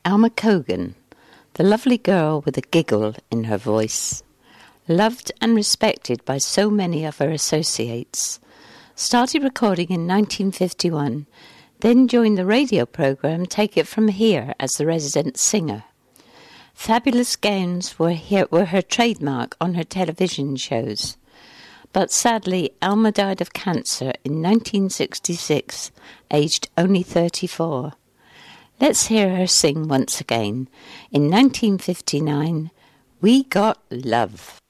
Alma Cogan, the lovely girl with a giggle in her voice, loved and respected by so many of her associates, started recording in 1951, then joined the radio programme Take It From Here as the resident singer. Fabulous gowns were her trademark on her television shows. But sadly, Alma died of cancer in 1966, aged only 34. Let's hear her sing once again. In 1959, We Got Love.